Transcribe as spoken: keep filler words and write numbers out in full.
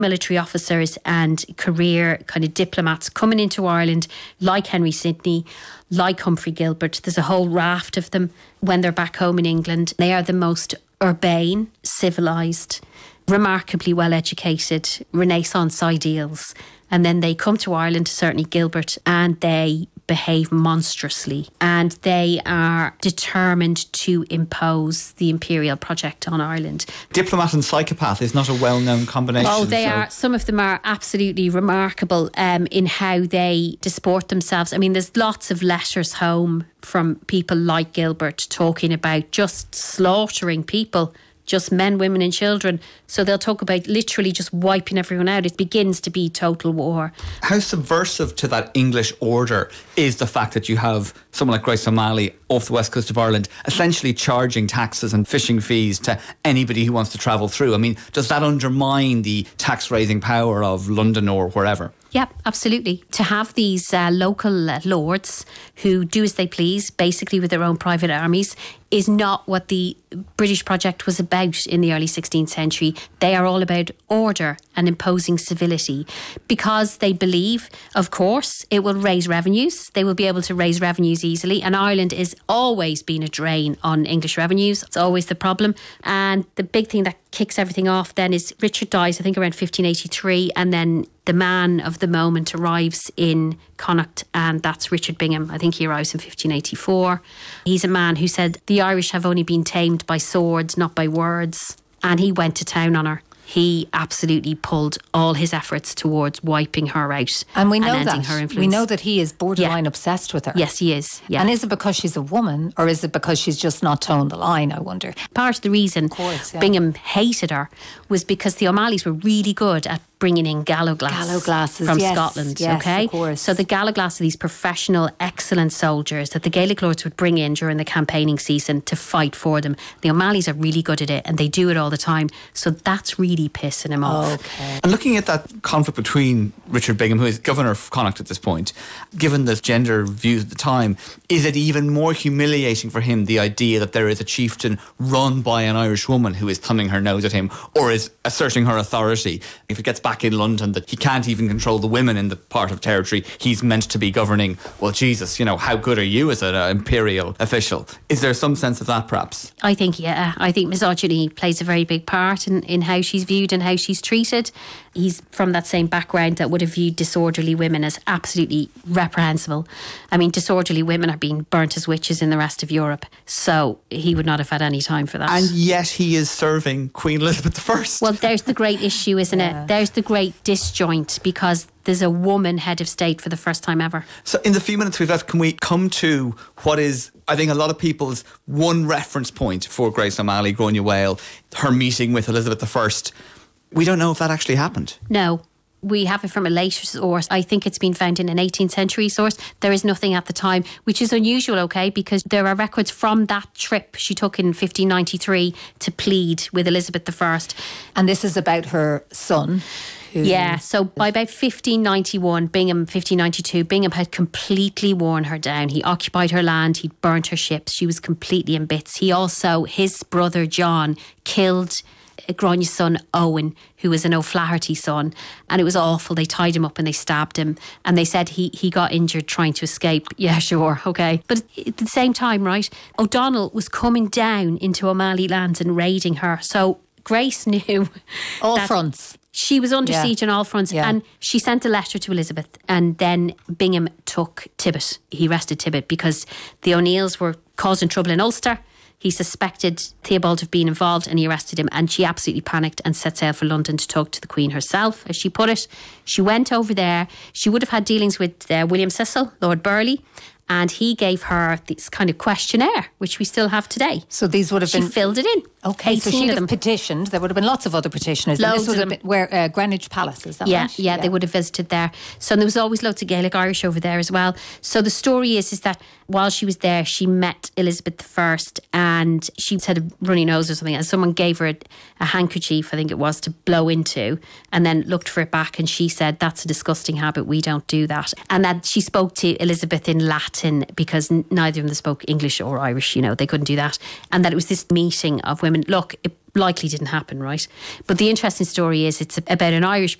military officers and career kind of diplomats coming into Ireland, like Henry Sidney, like Humphrey Gilbert. There's a whole raft of them when they're back home in England. They are the most urbane, civilised, remarkably well educated, Renaissance ideals. And then they come to Ireland, certainly Gilbert, and they behave monstrously. And they are determined to impose the imperial project on Ireland. Diplomat and psychopath is not a well-known combination. Oh, they so. are. Some of them are absolutely remarkable um, in how they disport themselves. I mean, there's lots of letters home from people like Gilbert talking about just slaughtering people, just men, women and children. So they'll talk about literally just wiping everyone out. It begins to be total war. How subversive to that English order is the fact that you have someone like Grace O'Malley off the west coast of Ireland essentially charging taxes and fishing fees to anybody who wants to travel through? I mean, does that undermine the tax-raising power of London or wherever? Yeah, absolutely. To have these uh, local uh, lords who do as they please, basically with their own private armies, is not what the British project was about in the early sixteenth century. They are all about order and imposing civility because they believe, of course, it will raise revenues. They will be able to raise revenues easily. And Ireland is always been a drain on English revenues. It's always the problem. And the big thing that kicks everything off then is Richard dies, I think, around fifteen eighty-three. And then the man of the moment arrives in Connacht, and that's Richard Bingham. I think he arrives in fifteen eighty-four. He's a man who said the Irish have only been tamed by swords, not by words. And he went to town on her. He absolutely pulled all his efforts towards wiping her out. And we know and that. Her influence. We know that he is borderline yeah. obsessed with her. Yes, he is. Yeah. And is it because she's a woman, or is it because she's just not toeing the line, I wonder? Part of the reason of course, yeah. Bingham hated her was because the O'Malleys were really good at bringing in gallo glass gallo glasses from yes, Scotland. Yes, okay, of course. So the gallo glass are these professional, excellent soldiers that the Gaelic lords would bring in during the campaigning season to fight for them. The O'Malleys are really good at it, and they do it all the time. So that's really pissing him off. Okay. And looking at that conflict between Richard Bingham, who is governor of Connacht at this point, given the gender views at the time, is it even more humiliating for him the idea that there is a chieftain run by an Irish woman who is thumbing her nose at him or is asserting her authority? If it gets back in London that he can't even control the women in the part of territory he's meant to be governing, well, Jesus, you know, how good are you as an uh, imperial official? Is there some sense of that, perhaps? I think, yeah. I think misogyny plays a very big part in, in how she's viewed and how she's treated. He's from that same background that would have viewed disorderly women as absolutely reprehensible. I mean, disorderly women are being burnt as witches in the rest of Europe, so he would not have had any time for that. And yet he is serving Queen Elizabeth the First. Well, there's the great issue, isn't yeah. it? There's the great disjoint, because there's a woman head of state for the first time ever. So in the few minutes we've left, can we come to what is, I think, a lot of people's one reference point for Grace O'Malley, Gráinne Mhaol, her meeting with Elizabeth the First? We don't know if that actually happened. No. We have it from a later source. I think it's been found in an eighteenth century source. There is nothing at the time, which is unusual, okay, because there are records from that trip she took in fifteen ninety-three to plead with Elizabeth the First. And this is about her son. Who yeah, so by about fifteen ninety-one, Bingham, fifteen ninety-two, Bingham had completely worn her down. He occupied her land, he burnt her ships, she was completely in bits. He also, his brother John, killed Gráinne's son Owen, who was an O'Flaherty son, and it was awful. They tied him up and they stabbed him, and they said he, he got injured trying to escape. Yeah, sure, okay. But at the same time, right, O'Donnell was coming down into O'Malley lands and raiding her. So Grace knew all fronts. She was under yeah. siege on all fronts, yeah. and she sent a letter to Elizabeth, and then Bingham took Tibbet. He arrested Tibbet because the O'Neills were causing trouble in Ulster. He suspected Theobald of being involved, and he arrested him, and she absolutely panicked and set sail for London to talk to the Queen herself, as she put it. She went over there. She would have had dealings with uh, William Cecil, Lord Burghley, and he gave her this kind of questionnaire, which we still have today. So these would have she been... She filled it in. Okay, so she'd have petitioned. There would have been lots of other petitioners. Loads this would of have them. Been where uh, Greenwich Palace, is that yeah, right? Yeah, yeah, they would have visited there. So there was always loads of Gaelic Irish over there as well. So the story is, is that while she was there, she met Elizabeth the First, and she had a runny nose or something, and someone gave her a, a handkerchief, I think it was, to blow into, and then looked for it back, and she said, that's a disgusting habit, we don't do that. And that she spoke to Elizabeth in Latin, because neither of them spoke English or Irish, you know, they couldn't do that. And that it was this meeting of women. Look, it, likely didn't happen, right? But the interesting story is it's about an Irish